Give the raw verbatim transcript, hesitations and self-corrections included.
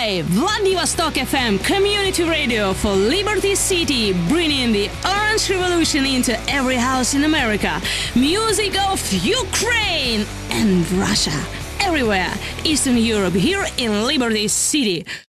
by Vladivostok F M Community Radio for Liberty City, bringing the Orange Revolution into every house in America. Music of Ukraine and Russia. Everywhere, Eastern Europe, here in Liberty City.